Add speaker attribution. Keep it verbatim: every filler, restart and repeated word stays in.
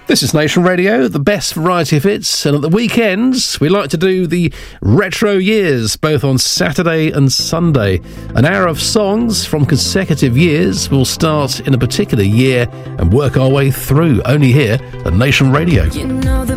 Speaker 1: This is Nation Radio, the best variety of hits, and at the weekends we like to do the retro years, both on Saturday and Sunday. An hour of songs from consecutive years. We'll start in a particular year and work our way through, only here at Nation Radio.
Speaker 2: You know the